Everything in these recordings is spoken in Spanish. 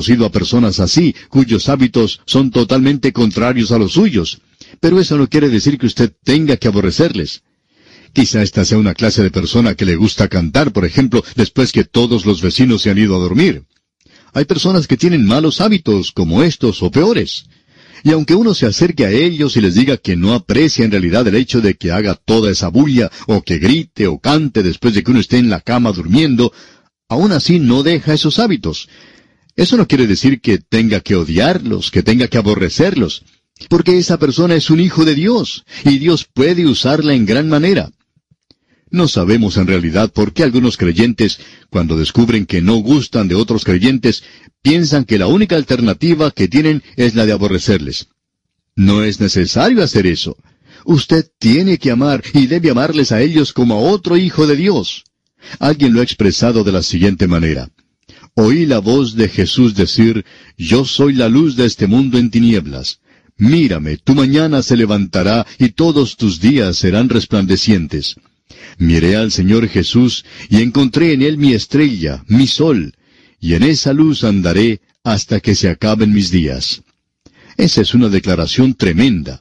conocido a personas así, cuyos hábitos son totalmente contrarios a los suyos. Pero eso no quiere decir que usted tenga que aborrecerles. Quizá esta sea una clase de persona que le gusta cantar, por ejemplo, después que todos los vecinos se han ido a dormir. Hay personas que tienen malos hábitos, como estos o peores. Y aunque uno se acerque a ellos y les diga que no aprecia en realidad el hecho de que haga toda esa bulla, o que grite o cante después de que uno esté en la cama durmiendo, aún así no deja esos hábitos. Eso no quiere decir que tenga que odiarlos, que tenga que aborrecerlos, porque esa persona es un hijo de Dios, y Dios puede usarla en gran manera. No sabemos en realidad por qué algunos creyentes, cuando descubren que no gustan de otros creyentes, piensan que la única alternativa que tienen es la de aborrecerles. No es necesario hacer eso. Usted tiene que amar y debe amarles a ellos como a otro hijo de Dios. Alguien lo ha expresado de la siguiente manera: oí la voz de Jesús decir, yo soy la luz de este mundo en tinieblas. Mírame, tu mañana se levantará y todos tus días serán resplandecientes. Miré al Señor Jesús y encontré en Él mi estrella, mi sol, y en esa luz andaré hasta que se acaben mis días. Esa es una declaración tremenda.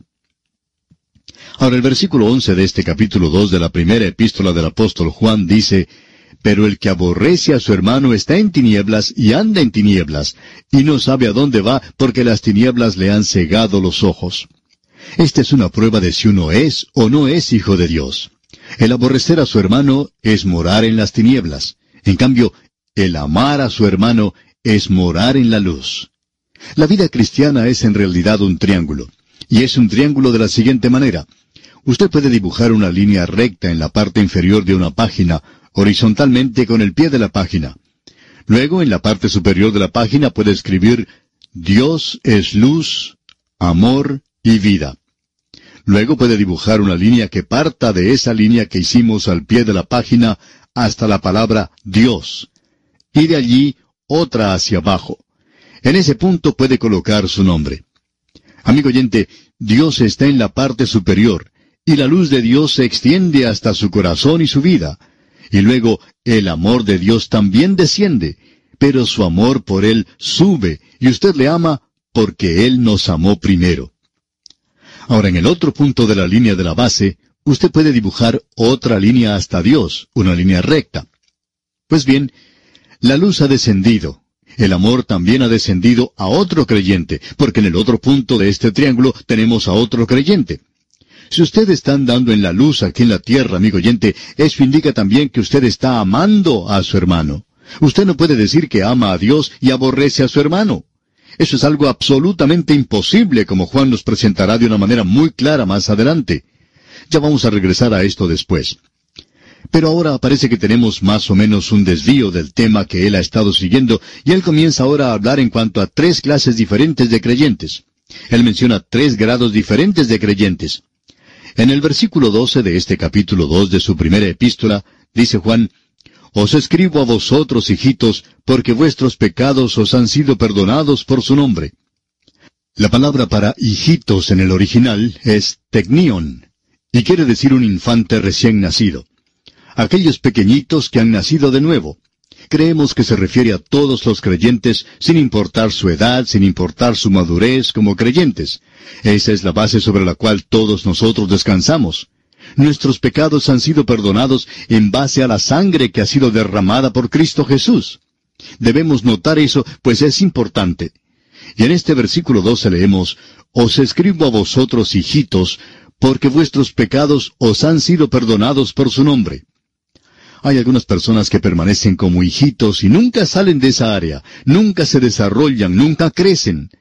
Ahora el versículo 11 de este capítulo 2 de la primera epístola del apóstol Juan dice, pero el que aborrece a su hermano está en tinieblas y anda en tinieblas, y no sabe a dónde va porque las tinieblas le han cegado los ojos. Esta es una prueba de si uno es o no es hijo de Dios. El aborrecer a su hermano es morar en las tinieblas. En cambio, el amar a su hermano es morar en la luz. La vida cristiana es en realidad un triángulo. Y es un triángulo de la siguiente manera. Usted puede dibujar una línea recta en la parte inferior de una página, horizontalmente con el pie de la página. Luego, en la parte superior de la página puede escribir, Dios es luz, amor y vida. Luego puede dibujar una línea que parta de esa línea que hicimos al pie de la página hasta la palabra Dios. Y de allí otra hacia abajo. En ese punto puede colocar su nombre. Amigo oyente, Dios está en la parte superior, y la luz de Dios se extiende hasta su corazón y su vida. Y luego el amor de Dios también desciende, pero su amor por Él sube, y usted le ama porque Él nos amó primero. Ahora, en el otro punto de la línea de la base, usted puede dibujar otra línea hasta Dios, una línea recta. Pues bien, la luz ha descendido. El amor también ha descendido a otro creyente, porque en el otro punto de este triángulo tenemos a otro creyente. Si usted está andando en la luz aquí en la tierra, amigo oyente, eso indica también que usted está amando a su hermano. Usted no puede decir que ama a Dios y aborrece a su hermano. Eso es algo absolutamente imposible, como Juan nos presentará de una manera muy clara más adelante. Ya vamos a regresar a esto después. Pero ahora parece que tenemos más o menos un desvío del tema que él ha estado siguiendo, y él comienza ahora a hablar en cuanto a 3 clases diferentes de creyentes. Él menciona 3 grados diferentes de creyentes. En el versículo 12 de este capítulo 2 de su primera epístola, dice Juan, os escribo a vosotros, hijitos, porque vuestros pecados os han sido perdonados por su nombre. La palabra para hijitos en el original es teknion, y quiere decir un infante recién nacido. Aquellos pequeñitos que han nacido de nuevo. Creemos que se refiere a todos los creyentes, sin importar su edad, sin importar su madurez como creyentes. Esa es la base sobre la cual todos nosotros descansamos. Nuestros pecados han sido perdonados en base a la sangre que ha sido derramada por Cristo Jesús. Debemos notar eso, pues es importante. Y en este versículo 12 leemos, os escribo a vosotros, hijitos, porque vuestros pecados os han sido perdonados por su nombre. Hay algunas personas que permanecen como hijitos y nunca salen de esa área, nunca se desarrollan, nunca crecen.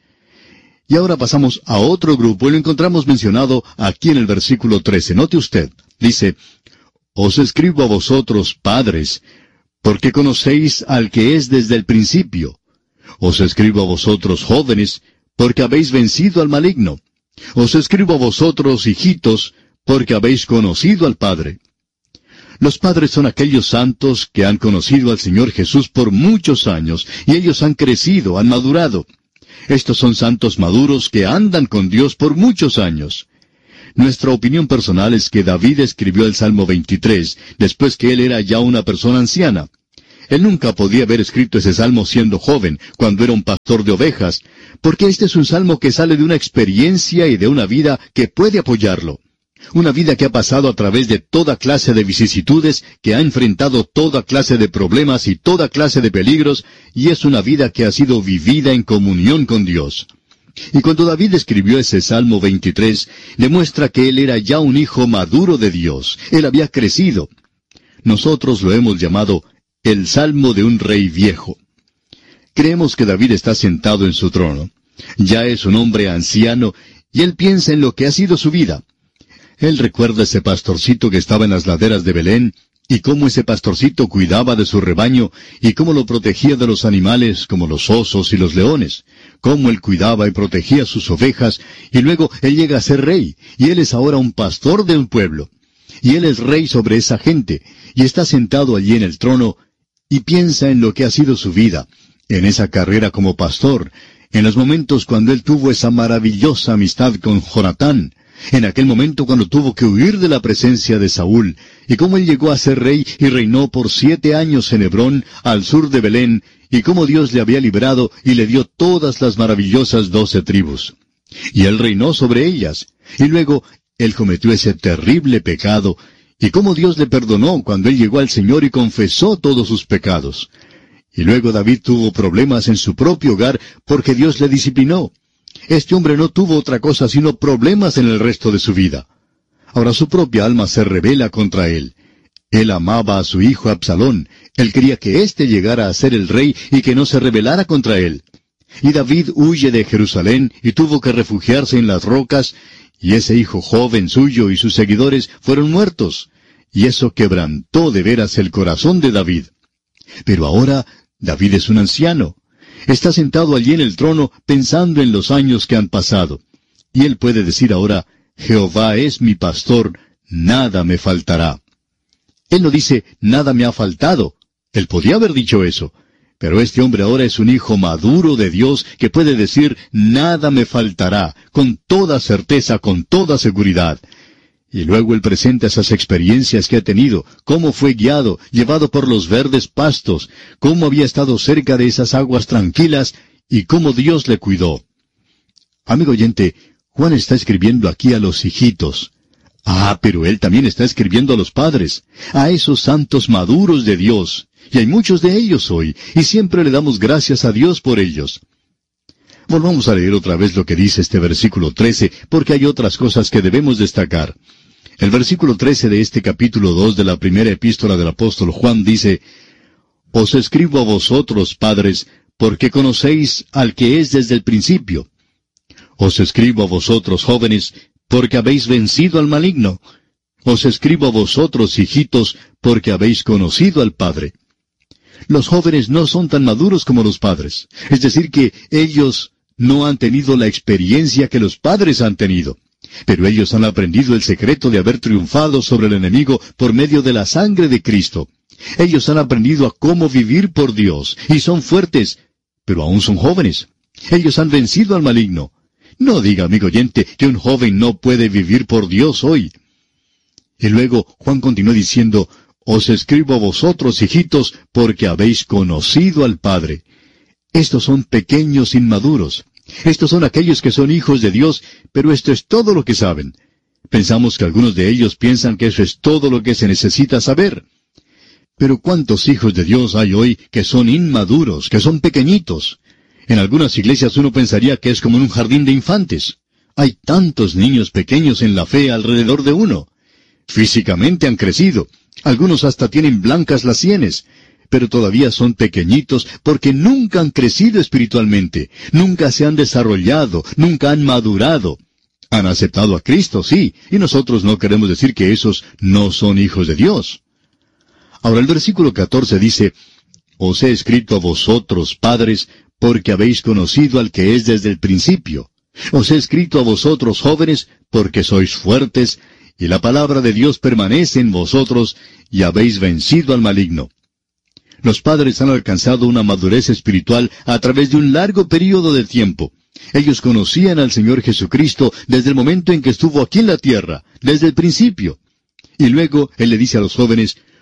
Y ahora pasamos a otro grupo y lo encontramos mencionado aquí en el versículo 13. Note usted, dice, os escribo a vosotros, padres, porque conocéis al que es desde el principio. Os escribo a vosotros, jóvenes, porque habéis vencido al maligno. Os escribo a vosotros, hijitos, porque habéis conocido al Padre. Los padres son aquellos santos que han conocido al Señor Jesús por muchos años, y ellos han crecido, han madurado. Estos son santos maduros que andan con Dios por muchos años. Nuestra opinión personal es que David escribió el Salmo 23, después que él era ya una persona anciana. Él nunca podía haber escrito ese salmo siendo joven, cuando era un pastor de ovejas, porque este es un salmo que sale de una experiencia y de una vida que puede apoyarlo. Una vida que ha pasado a través de toda clase de vicisitudes, que ha enfrentado toda clase de problemas y toda clase de peligros, y es una vida que ha sido vivida en comunión con Dios. Y cuando David escribió ese Salmo 23, demuestra que él era ya un hijo maduro de Dios. Él había crecido. Nosotros lo hemos llamado el Salmo de un rey viejo. Creemos que David está sentado en su trono. Ya es un hombre anciano, y él piensa en lo que ha sido su vida. Él recuerda ese pastorcito que estaba en las laderas de Belén, y cómo ese pastorcito cuidaba de su rebaño, y cómo lo protegía de los animales como los osos y los leones, cómo él cuidaba y protegía sus ovejas, y luego él llega a ser rey, y él es ahora un pastor de un pueblo. Y él es rey sobre esa gente, y está sentado allí en el trono, y piensa en lo que ha sido su vida, en esa carrera como pastor, en los momentos cuando él tuvo esa maravillosa amistad con Jonatán, en aquel momento cuando tuvo que huir de la presencia de Saúl, y cómo él llegó a ser rey y reinó por 7 años en Hebrón, al sur de Belén, y cómo Dios le había librado y le dio todas las maravillosas 12 tribus. Y él reinó sobre ellas, y luego él cometió ese terrible pecado, y cómo Dios le perdonó cuando él llegó al Señor y confesó todos sus pecados. Y luego David tuvo problemas en su propio hogar porque Dios le disciplinó. Este hombre no tuvo otra cosa sino problemas en el resto de su vida. Ahora su propia alma se rebela contra él. Él amaba a su hijo Absalón. Él quería que éste llegara a ser el rey y que no se rebelara contra él. Y David huye de Jerusalén y tuvo que refugiarse en las rocas, y ese hijo joven suyo y sus seguidores fueron muertos. Y eso quebrantó de veras el corazón de David. Pero ahora David es un anciano. Está sentado allí en el trono pensando en los años que han pasado. Y él puede decir ahora, Jehová es mi pastor, nada me faltará. Él no dice, nada me ha faltado. Él podía haber dicho eso. Pero este hombre ahora es un hijo maduro de Dios que puede decir, nada me faltará, con toda certeza, con toda seguridad. Y luego él presenta esas experiencias que ha tenido, cómo fue guiado, llevado por los verdes pastos, cómo había estado cerca de esas aguas tranquilas, y cómo Dios le cuidó. Amigo oyente, Juan está escribiendo aquí a los hijitos. Pero él también está escribiendo a los padres, a esos santos maduros de Dios. Y hay muchos de ellos hoy, y siempre le damos gracias a Dios por ellos. Volvamos a leer otra vez lo que dice este versículo 13, porque hay otras cosas que debemos destacar. El versículo 13 de este capítulo 2 de la primera epístola del apóstol Juan dice, Os escribo a vosotros, padres, porque conocéis al que es desde el principio. Os escribo a vosotros, jóvenes, porque habéis vencido al maligno. Os escribo a vosotros, hijitos, porque habéis conocido al Padre. Los jóvenes no son tan maduros como los padres. Es decir, que ellos no han tenido la experiencia que los padres han tenido. Pero ellos han aprendido el secreto de haber triunfado sobre el enemigo por medio de la sangre de Cristo. Ellos han aprendido a cómo vivir por Dios, y son fuertes, pero aún son jóvenes. Ellos han vencido al maligno. No diga, amigo oyente, que un joven no puede vivir por Dios hoy. Y luego Juan continuó diciendo, Os escribo a vosotros, hijitos, porque habéis conocido al Padre. Estos son pequeños inmaduros. Estos son aquellos que son hijos de Dios, pero esto es todo lo que saben. Pensamos que algunos de ellos piensan que eso es todo lo que se necesita saber. Pero ¿cuántos hijos de Dios hay hoy que son inmaduros, que son pequeñitos? En algunas iglesias uno pensaría que es como en un jardín de infantes. Hay tantos niños pequeños en la fe alrededor de uno. Físicamente han crecido. Algunos hasta tienen blancas las sienes. Pero todavía son pequeñitos porque nunca han crecido espiritualmente, nunca se han desarrollado, nunca han madurado. Han aceptado a Cristo, sí, y nosotros no queremos decir que esos no son hijos de Dios. Ahora el versículo 14 dice, Os he escrito a vosotros, padres, porque habéis conocido al que es desde el principio. Os he escrito a vosotros, jóvenes, porque sois fuertes, y la palabra de Dios permanece en vosotros, y habéis vencido al maligno. Los padres han alcanzado una madurez espiritual a través de un largo período de tiempo. Ellos conocían al Señor Jesucristo desde el momento en que estuvo aquí en la tierra, desde el principio. Y luego Él le dice a los jóvenes,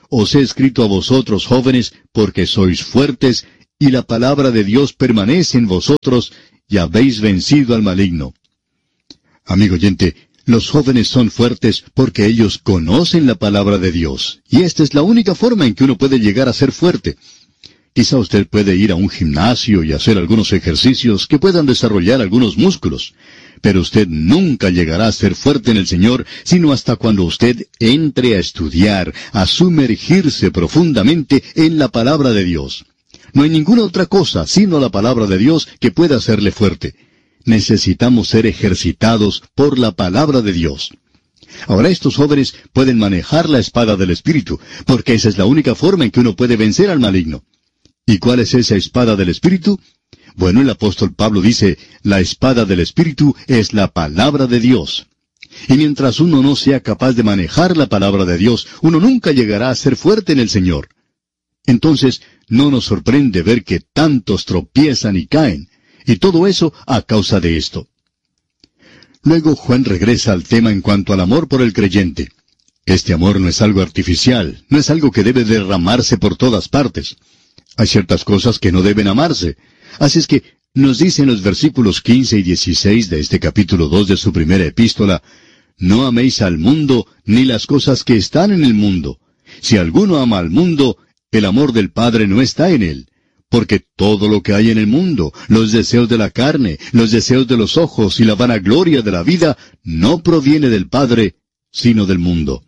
os he escrito a vosotros jóvenes, porque sois fuertes, y la palabra de Dios permanece en vosotros, y habéis vencido al maligno. Amigo oyente, los jóvenes son fuertes porque ellos conocen la palabra de Dios, y esta es la única forma en que uno puede llegar a ser fuerte. Quizá usted puede ir a un gimnasio y hacer algunos ejercicios que puedan desarrollar algunos músculos, pero usted nunca llegará a ser fuerte en el Señor, sino hasta cuando usted entre a estudiar, a sumergirse profundamente en la palabra de Dios. No hay ninguna otra cosa sino la palabra de Dios que pueda hacerle fuerte. Necesitamos ser ejercitados por la palabra de Dios. Ahora estos jóvenes pueden manejar la espada del Espíritu, porque esa es la única forma en que uno puede vencer al maligno. ¿Y cuál es esa espada del Espíritu? Bueno, el apóstol Pablo dice, la espada del Espíritu es la palabra de Dios. Y mientras uno no sea capaz de manejar la palabra de Dios, uno nunca llegará a ser fuerte en el Señor. Entonces, no nos sorprende ver que tantos tropiezan y caen, y todo eso a causa de esto. Luego Juan regresa al tema en cuanto al amor por el creyente. Este amor no es algo artificial, no es algo que debe derramarse por todas partes. Hay ciertas cosas que no deben amarse. Así es que nos dice en los versículos 15 y 16 de este capítulo 2 de su primera epístola, no améis al mundo ni las cosas que están en el mundo. Si alguno ama al mundo, el amor del Padre no está en él. Porque todo lo que hay en el mundo, los deseos de la carne, los deseos de los ojos y la vanagloria de la vida, no proviene del Padre, sino del mundo.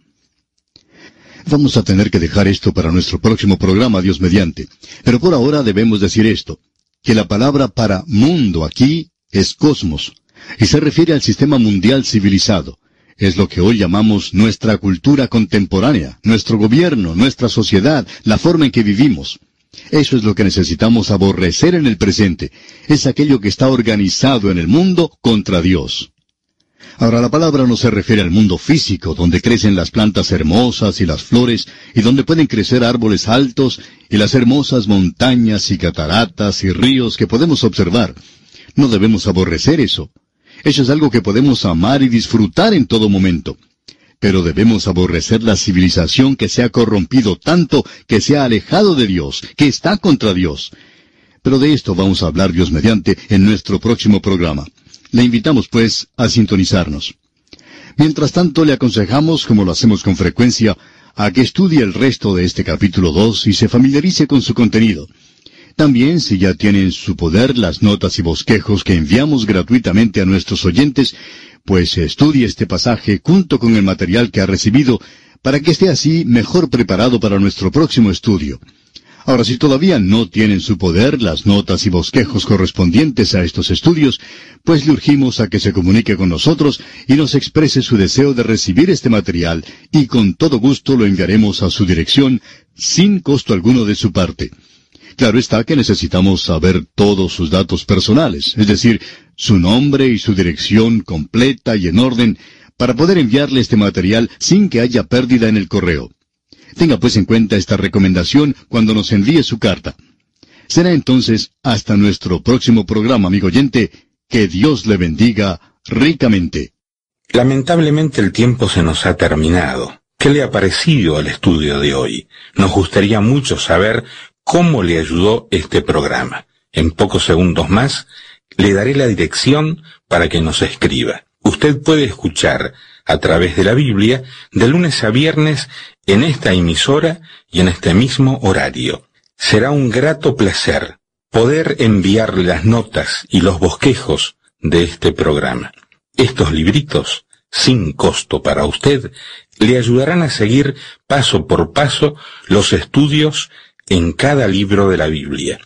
Vamos a tener que dejar esto para nuestro próximo programa, Dios mediante. Pero por ahora debemos decir esto, que la palabra para mundo aquí es cosmos, y se refiere al sistema mundial civilizado. Es lo que hoy llamamos nuestra cultura contemporánea, nuestro gobierno, nuestra sociedad, la forma en que vivimos. Eso es lo que necesitamos aborrecer en el presente. Es aquello que está organizado en el mundo contra Dios. Ahora, la palabra no se refiere al mundo físico, donde crecen las plantas hermosas y las flores, y donde pueden crecer árboles altos, y las hermosas montañas y cataratas y ríos que podemos observar. No debemos aborrecer eso. Eso es algo que podemos amar y disfrutar en todo momento. Pero debemos aborrecer la civilización que se ha corrompido tanto, que se ha alejado de Dios, que está contra Dios. Pero de esto vamos a hablar, Dios mediante, en nuestro próximo programa. Le invitamos, pues, a sintonizarnos. Mientras tanto, le aconsejamos, como lo hacemos con frecuencia, a que estudie el resto de este capítulo 2 y se familiarice con su contenido. También, si ya tiene en su poder las notas y bosquejos que enviamos gratuitamente a nuestros oyentes, pues estudie este pasaje junto con el material que ha recibido, para que esté así mejor preparado para nuestro próximo estudio. Ahora, si todavía no tiene en su poder las notas y bosquejos correspondientes a estos estudios, pues le urgimos a que se comunique con nosotros y nos exprese su deseo de recibir este material, y con todo gusto lo enviaremos a su dirección, sin costo alguno de su parte. Claro está que necesitamos saber todos sus datos personales, es decir, su nombre y su dirección completa y en orden, para poder enviarle este material sin que haya pérdida en el correo. Tenga pues en cuenta esta recomendación cuando nos envíe su carta. Será entonces hasta nuestro próximo programa, amigo oyente. Que Dios le bendiga ricamente. Lamentablemente el tiempo se nos ha terminado. ¿Qué le ha parecido el estudio de hoy? Nos gustaría mucho saber cómo le ayudó este programa. En pocos segundos más le daré la dirección para que nos escriba. Usted puede escuchar a través de la Biblia de lunes a viernes en esta emisora y en este mismo horario. Será un grato placer poder enviarle las notas y los bosquejos de este programa. Estos libritos, sin costo para usted, le ayudarán a seguir paso por paso los estudios en cada libro de la Biblia.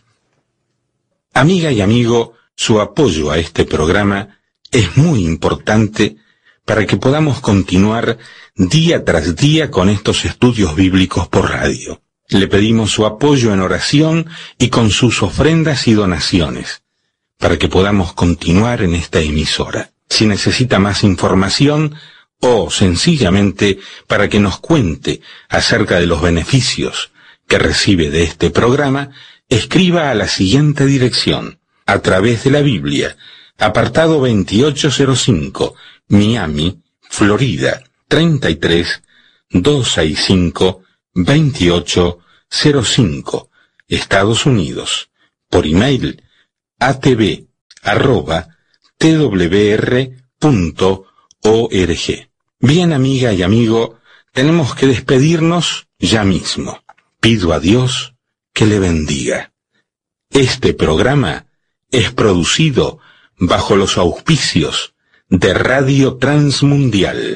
Amiga y amigo, su apoyo a este programa es muy importante para que podamos continuar día tras día con estos estudios bíblicos por radio. Le pedimos su apoyo en oración y con sus ofrendas y donaciones, para que podamos continuar en esta emisora. Si necesita más información o sencillamente para que nos cuente acerca de los beneficios que recibe de este programa, escriba a la siguiente dirección: a través de la Biblia, apartado 2805, Miami, Florida, 33265, 2805, Estados Unidos. Por email, atv@twr.org. Bien, amiga y amigo, tenemos que despedirnos ya mismo. Pido a Dios que le bendiga. Este programa es producido bajo los auspicios de Radio Transmundial.